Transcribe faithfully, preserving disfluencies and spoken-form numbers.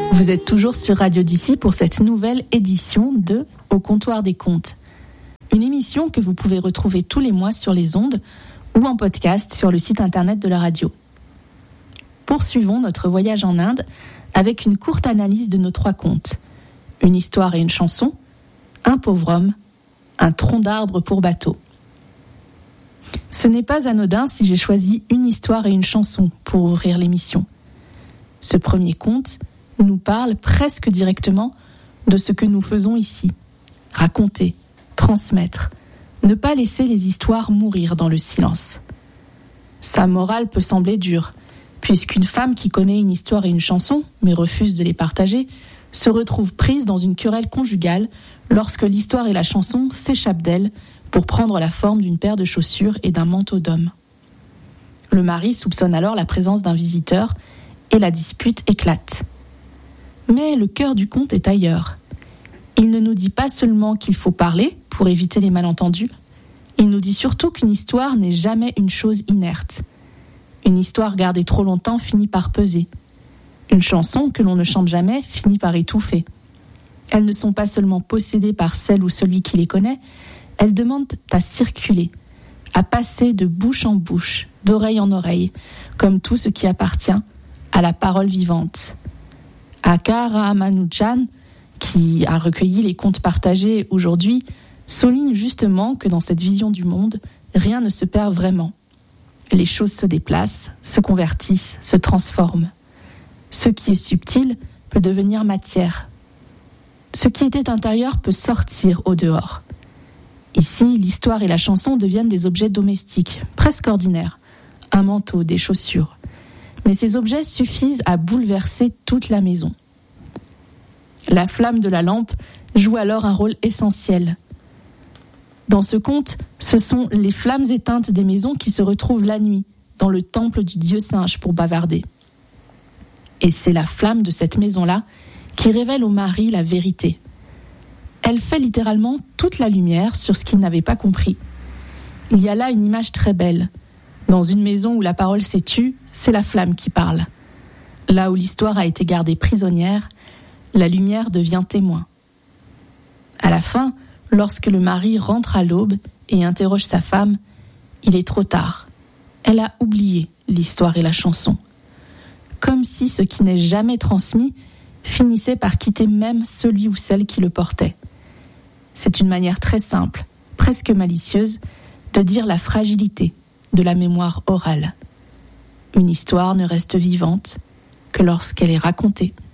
Vous êtes toujours sur Radio d'ici pour cette nouvelle édition de Au comptoir des contes. Une émission que vous pouvez retrouver tous les mois sur les ondes ou en podcast sur le site internet de la radio. Poursuivons notre voyage en Inde avec une courte analyse de nos trois contes. Une histoire et une chanson, un pauvre homme, un tronc d'arbre pour bateau. Ce n'est pas anodin si j'ai choisi une histoire et une chanson pour ouvrir l'émission. Ce premier conte nous parle presque directement de ce que nous faisons ici. Raconter, transmettre, ne pas laisser les histoires mourir dans le silence. Sa morale peut sembler dure, puisqu'une femme qui connaît une histoire et une chanson, mais refuse de les partager, se retrouve prise dans une querelle conjugale lorsque l'histoire et la chanson s'échappent d'elle pour prendre la forme d'une paire de chaussures et d'un manteau d'homme. Le mari soupçonne alors la présence d'un visiteur et la dispute éclate. Mais le cœur du conte est ailleurs. Il ne nous dit pas seulement qu'il faut parler pour éviter les malentendus, il nous dit surtout qu'une histoire n'est jamais une chose inerte. Une histoire gardée trop longtemps finit par peser. Une chanson que l'on ne chante jamais finit par étouffer. Elles ne sont pas seulement possédées par celle ou celui qui les connaît, elles demandent à circuler, à passer de bouche en bouche, d'oreille en oreille, comme tout ce qui appartient à la parole vivante. Aka Ramanujan, qui a recueilli les contes partagés aujourd'hui, souligne justement que dans cette vision du monde, rien ne se perd vraiment. Les choses se déplacent, se convertissent, se transforment. Ce qui est subtil peut devenir matière. Ce qui était intérieur peut sortir au dehors. Ici, l'histoire et la chanson deviennent des objets domestiques, presque ordinaires. Un manteau, des chaussures. Mais ces objets suffisent à bouleverser toute la maison. La flamme de la lampe joue alors un rôle essentiel. Dans ce conte, ce sont les flammes éteintes des maisons qui se retrouvent la nuit dans le temple du dieu singe pour bavarder. Et c'est la flamme de cette maison-là qui révèle au mari la vérité. Elle fait littéralement toute la lumière sur ce qu'il n'avait pas compris. Il y a là une image très belle. Dans une maison où la parole s'est tue, c'est la flamme qui parle. Là où l'histoire a été gardée prisonnière, la lumière devient témoin. À la fin, lorsque le mari rentre à l'aube et interroge sa femme, il est trop tard. Elle a oublié l'histoire et la chanson. Comme si ce qui n'est jamais transmis finissait par quitter même celui ou celle qui le portait. C'est une manière très simple, presque malicieuse, de dire la fragilité de la mémoire orale. Une histoire ne reste vivante que lorsqu'elle est racontée.